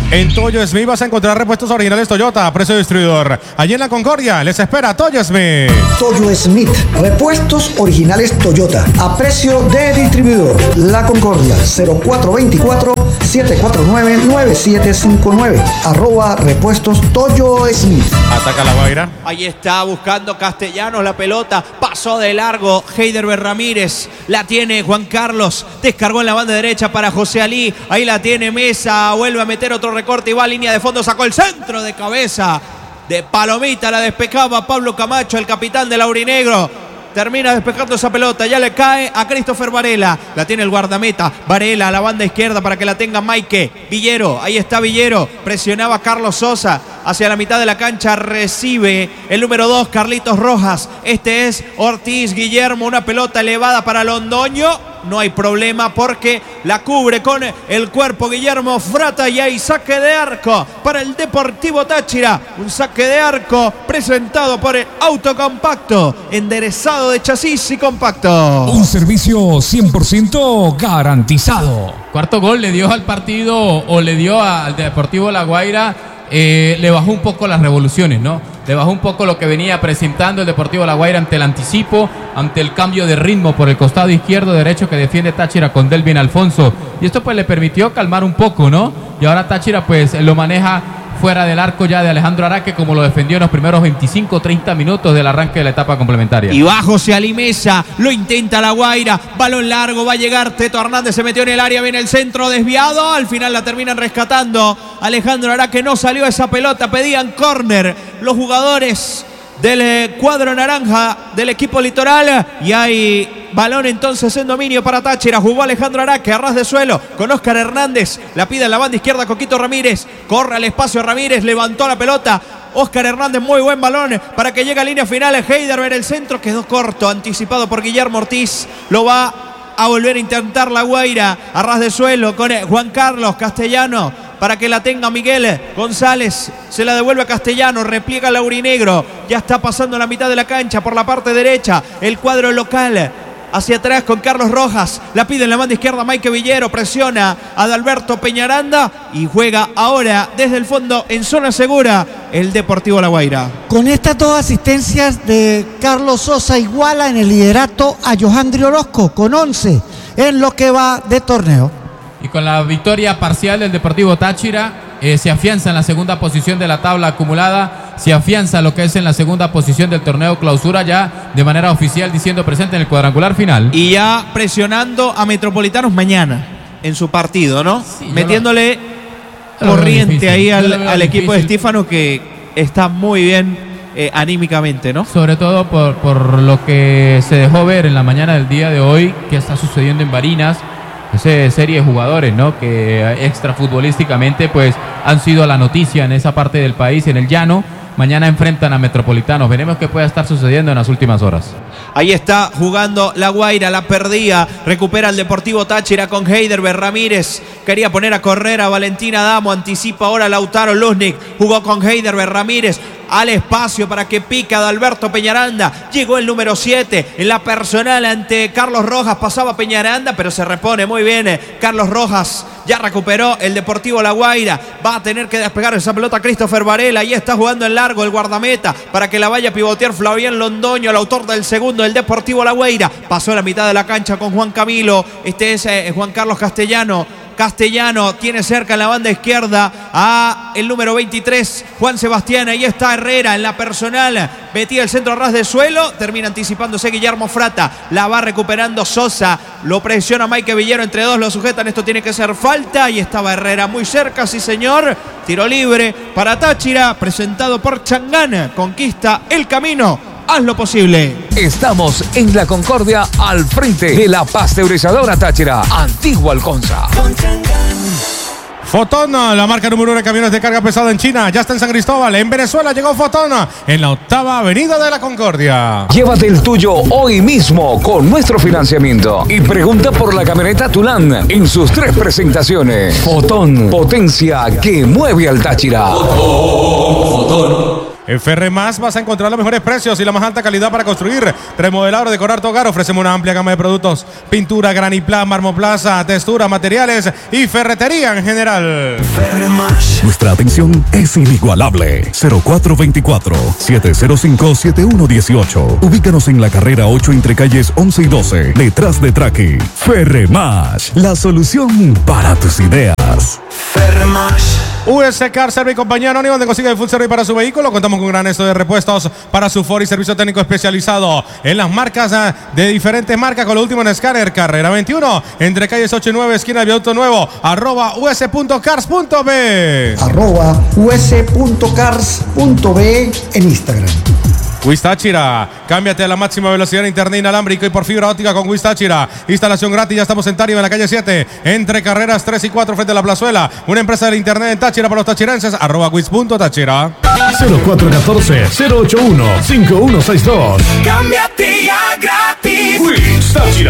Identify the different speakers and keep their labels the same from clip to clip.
Speaker 1: En Toyo Smith vas a encontrar repuestos originales Toyota, precio de distribuidor. Allí en La Concordia les espera Toyo Smith.
Speaker 2: Toyo Smith, repuestos originales Toyota, a precio de distribuidor. La Concordia, 0424-749-9759. @repuestos Toyo Smith.
Speaker 1: Ataca La Guaira.
Speaker 3: Ahí está buscando Castellanos la pelota. Pasó de largo Heidelberg Ramírez. La tiene Juan Carlos. Descargó en la banda derecha para José Ali. Ahí la tiene Mesa. Vuelve a meter otro recorte y va a línea de fondo. Sacó el centro de cabeza. De palomita la despejaba Pablo Camacho, el capitán del aurinegro. Termina despejando esa pelota. Ya le cae a Christopher Varela. La tiene el guardameta. Varela a la banda izquierda para que la tenga Maike Villero. Ahí está Villero. Presionaba Carlos Sosa. Hacia la mitad de la cancha recibe el número 2, Carlitos Rojas. Este es Ortiz Guillermo. Una pelota elevada para Londoño. No hay problema porque la cubre con el cuerpo Guillermo Frata y hay saque de arco para el Deportivo Táchira. Un saque de arco presentado por el Auto Compacto, enderezado de chasis y compacto.
Speaker 4: Un servicio 100% garantizado.
Speaker 5: Cuarto gol le dio al partido o le dio al Deportivo La Guaira. Le bajó un poco las revoluciones, ¿no? Le bajó un poco lo que venía presentando el Deportivo La Guaira ante el anticipo, ante el cambio de ritmo por el costado izquierdo derecho que defiende Táchira con Delvin Alfonso. Y esto pues le permitió calmar un poco, ¿no? Y ahora Táchira pues lo maneja fuera del arco ya de Alejandro Araque, como lo defendió en los primeros 25-30 minutos del arranque de la etapa complementaria.
Speaker 3: Y va José Ali Mesa, lo intenta La Guaira, balón largo, va a llegar Teto Hernández, se metió en el área, viene el centro desviado, al final la terminan rescatando. Alejandro Araque, no salió esa pelota, pedían córner los jugadores del cuadro naranja del equipo Litoral y hay balón entonces en dominio para Táchira. Jugó Alejandro Araque a ras de suelo con Óscar Hernández, la pide en la banda izquierda Coquito Ramírez, corre al espacio Ramírez, levantó la pelota Óscar Hernández, muy buen balón para que llegue a línea final. Heiderberg, el centro quedó corto, anticipado por Guillermo Ortiz, lo va a volver a intentar La Guaira a ras de suelo con Juan Carlos Castellano para que la tenga Miguel González, se la devuelve a Castellano, repliega Laurinegro, ya está pasando la mitad de la cancha por la parte derecha, el cuadro local, hacia atrás con Carlos Rojas, la pide en la banda izquierda Maike Villero, presiona a Adalberto Peñaranda y juega ahora desde el fondo en zona segura el Deportivo La Guaira.
Speaker 6: Con estas dos asistencias de Carlos Sosa iguala en el liderato a Johandri Orozco con 11 en lo que va de torneo.
Speaker 5: Y con la victoria parcial del Deportivo Táchira, se afianza en la segunda posición de la tabla acumulada, se afianza lo que es en la segunda posición del torneo clausura ya de manera oficial, diciendo presente en el cuadrangular final.
Speaker 3: Y ya presionando a Metropolitanos mañana en su partido, ¿no? Sí, metiéndole corriente difícil, ahí al equipo de Estífano, que está muy bien anímicamente, ¿no?
Speaker 5: Sobre todo por lo que se dejó ver en la mañana del día de hoy, que está sucediendo en Barinas. Esa serie de jugadores, ¿no? Que extrafutbolísticamente pues han sido la noticia en esa parte del país, en el llano. Mañana enfrentan a Metropolitanos. Veremos qué puede estar sucediendo en las últimas horas.
Speaker 3: Ahí está jugando La Guaira, la perdía. Recupera el Deportivo Táchira con Heiderberg Ramírez. Quería poner a correr a Valentina Damo. Anticipa ahora Lautaro Luznik. Jugó con Heiderberg Ramírez al espacio para que pica de Alberto Peñaranda. Llegó el número 7 en la personal ante Carlos Rojas. Pasaba Peñaranda, pero se repone muy bien Carlos Rojas. Ya recuperó el Deportivo La Guaira. Va a tener que despegar esa pelota Christopher Varela. Ahí está jugando en largo el guardameta para que la vaya a pivotear Flavián Londoño, el autor del segundo del Deportivo La Guaira. Pasó a la mitad de la cancha con Juan Camilo. Este es Juan Carlos Castellano. Castellano tiene cerca en la banda izquierda a el número 23, Juan Sebastián. Ahí está Herrera en la personal. Metía el centro a ras de suelo. Termina anticipándose Guillermo Frata. La va recuperando Sosa. Lo presiona Maike Villero. Entre dos lo sujetan. Esto tiene que ser falta. Y estaba Herrera muy cerca, sí señor. Tiro libre para Táchira. Presentado por Changana. Conquista el camino. Haz lo posible.
Speaker 4: Estamos en La Concordia, al frente de la pasteurizadora Táchira, Antigua Alconza.
Speaker 1: Fotón, la marca número 1 de camiones de carga pesada en China, ya está en San Cristóbal. En Venezuela llegó Fotón en la 8ª avenida de La Concordia.
Speaker 4: Llévate el tuyo hoy mismo con nuestro financiamiento y pregunta por la camioneta Tulán en sus 3 presentaciones. Fotón, potencia que mueve al Táchira.
Speaker 7: Fotón.
Speaker 1: En Ferremás vas a encontrar los mejores precios y la más alta calidad para construir, remodelar o decorar tu hogar. Ofrecemos una amplia gama de productos: pintura, graniplán, marmoplaza, textura, materiales y ferretería en general.
Speaker 7: Ferremás. Nuestra atención es inigualable. 0424-705-7118. Ubícanos en la carrera 8 entre calles 11 y 12, detrás de Traqui. Ferremás, la solución para tus ideas. Ferremás.
Speaker 1: US Car Service Compañía Anónima, donde consigue el full service para su vehículo. Contamos con un gran esto de repuestos para su Ford y servicio técnico especializado en las marcas de diferentes marcas, con lo último en escáner. Carrera 21 entre calles 8 y 9, esquina de Viaducto Nuevo. @us.cars.b
Speaker 2: @us.cars.b en Instagram.
Speaker 1: Táchira, cámbiate a la máxima velocidad en internet inalámbrico y por fibra óptica con Táchira. Instalación gratis, ya estamos en Tarima, en la calle 7, entre carreras 3 y 4, frente a la Plazuela. Una empresa del internet en Táchira para los tachirenses. @wiz.táchira.
Speaker 7: 0414-081-5162.
Speaker 8: Cámbiate ya gratis.
Speaker 7: Wiz Táchira.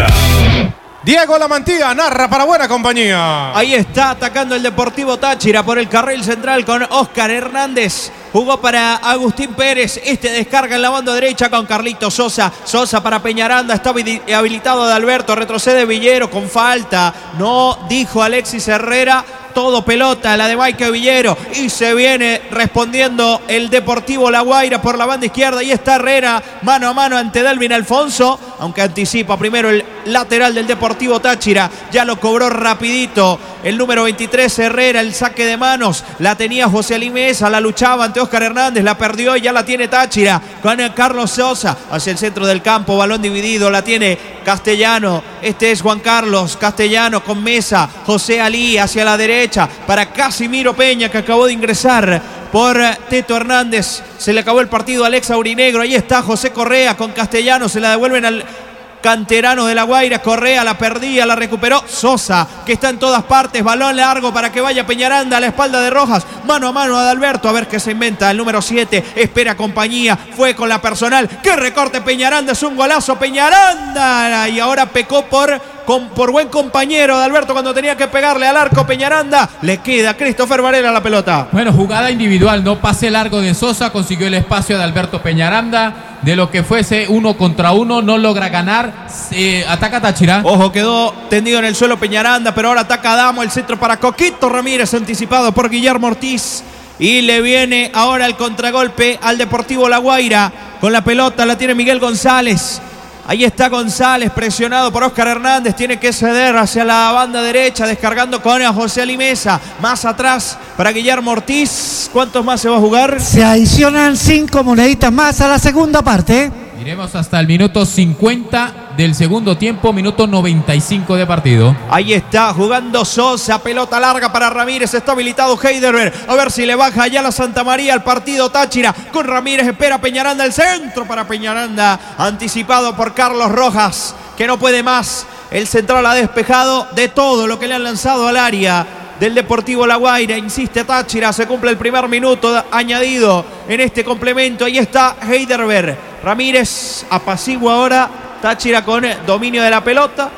Speaker 1: Diego Lamantía narra para Buena Compañía.
Speaker 3: Ahí está atacando el Deportivo Táchira por el carril central con Oscar Hernández. Jugó para Agustín Pérez. Este descarga en la banda derecha con Carlito Sosa. Sosa para Peñaranda. Está habilitado de Alberto. Retrocede Villero con falta. No dijo Alexis Herrera. Todo pelota, la de Michael Villero. Y se viene respondiendo el Deportivo La Guaira por la banda izquierda. Y está Herrera mano a mano ante Delvin Alfonso. Aunque anticipa primero el lateral del Deportivo Táchira. Ya lo cobró rapidito el número 23 Herrera. El saque de manos la tenía José Ali Mesa. La luchaba ante Oscar Hernández. La perdió y ya la tiene Táchira con Carlos Sosa. Hacia el centro del campo. Balón dividido. La tiene Castellano. Este es Juan Carlos Castellano con Mesa. José Ali hacia la derecha para Casimiro Peña, que acabó de ingresar por Teto Hernández. Se le acabó el partido a Alex Aurinegro. Ahí está José Correa con Castellano. Se la devuelven al canterano de La Guaira. Correa la perdía, la recuperó Sosa, que está en todas partes. Balón largo para que vaya Peñaranda a la espalda de Rojas. Mano a mano a Adalberto. A ver qué se inventa. El número 7 espera compañía. Fue con la personal. ¡Qué recorte Peñaranda! Es un golazo Peñaranda. Y ahora pecó por buen compañero de Alberto cuando tenía que pegarle al arco. Peñaranda. Le queda a Christopher Varela la pelota.
Speaker 5: Bueno, jugada individual, no pase largo de Sosa, consiguió el espacio de Alberto Peñaranda. De lo que fuese 1 contra 1, no logra ganar. Ataca Táchira.
Speaker 3: Ojo, quedó tendido en el suelo Peñaranda, pero ahora ataca Adamo. El centro para Coquito Ramírez, anticipado por Guillermo Ortiz. Y le viene ahora el contragolpe al Deportivo La Guaira. Con la pelota la tiene Miguel González. Ahí está González, presionado por Oscar Hernández. Tiene que ceder hacia la banda derecha, descargando con José Ali Mesa. Más atrás para Guillermo Ortiz. ¿Cuántos más se va a jugar?
Speaker 6: Se adicionan 5 moneditas más a la segunda parte.
Speaker 5: Iremos hasta el minuto 50 del segundo tiempo, minuto 95 de partido.
Speaker 3: Ahí está jugando Sosa, pelota larga para Ramírez, está habilitado Heiderberg. A ver si le baja ya la Santa María al partido Táchira. Con Ramírez espera Peñaranda, el centro para Peñaranda, anticipado por Carlos Rojas, que no puede más. El central ha despejado de todo lo que le han lanzado al área del Deportivo La Guaira. Insiste Táchira, se cumple el primer minuto añadido en este complemento. Ahí está Heiderberg. Ramírez apacigua ahora. Táchira con dominio de la pelota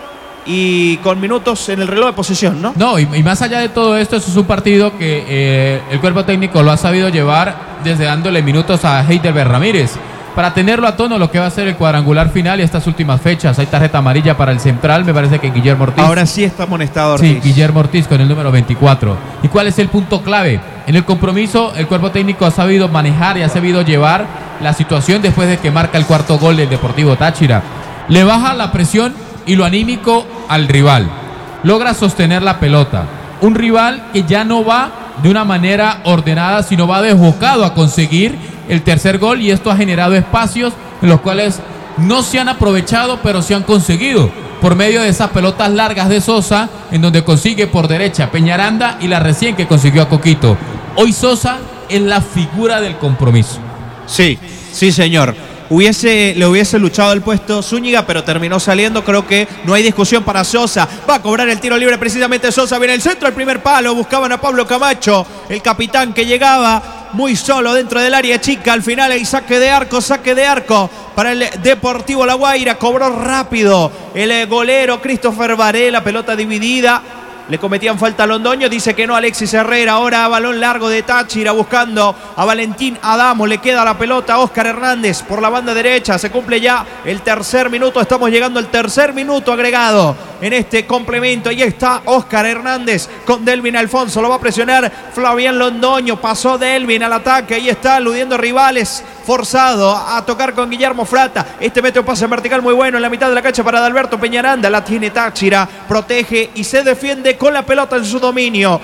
Speaker 3: y con minutos en el reloj de posesión, ¿no?
Speaker 5: No, y más allá de todo esto, eso es un partido que el cuerpo técnico lo ha sabido llevar desde dándole minutos a Heidelberg Ramírez para tenerlo a tono lo que va a ser el cuadrangular final y estas últimas fechas. Hay tarjeta amarilla para el central, me parece que Guillermo Ortiz.
Speaker 3: Ahora sí está amonestado Ortiz.
Speaker 5: Sí, Guillermo Ortiz con el número 24. ¿Y cuál es el punto clave? En el compromiso, el cuerpo técnico ha sabido manejar y ha sabido llevar la situación después de que marca el cuarto gol del Deportivo Táchira. Le baja la presión y lo anímico al rival. Logra sostener la pelota. Un rival que ya no va de una manera ordenada, sino va desbocado a conseguir el tercer gol, y esto ha generado espacios en los cuales no se han aprovechado, pero se han conseguido por medio de esas pelotas largas de Sosa, en donde consigue por derecha Peñaranda y la recién que consiguió a Coquito. Hoy Sosa es la figura del compromiso.
Speaker 3: Sí, sí señor. Le hubiese luchado el puesto Zúñiga, pero terminó saliendo. Creo que no hay discusión para Sosa. Va a cobrar el tiro libre precisamente Sosa. Viene el centro, el primer palo. Buscaban a Pablo Camacho, el capitán que llegaba muy solo dentro del área chica. Al final hay saque de arco para el Deportivo La Guaira. Cobró rápido el golero Christopher Varela. Pelota dividida. Le cometían falta a Londoño, dice que no Alexis Herrera. Ahora balón largo de Táchira buscando a Valentín Adamo. Le queda la pelota a Oscar Hernández por la banda derecha. Se cumple ya el tercer minuto. Estamos llegando al tercer minuto agregado en este complemento. Ahí está Oscar Hernández con Delvin Alfonso. Lo va a presionar Flavián Londoño. Pasó Delvin al ataque. Ahí está, eludiendo rivales. Forzado a tocar con Guillermo Frata. Este mete un pase vertical muy bueno en la mitad de la cancha para Adalberto Peñaranda. La tiene Táchira. Protege y se defiende con la pelota en su dominio.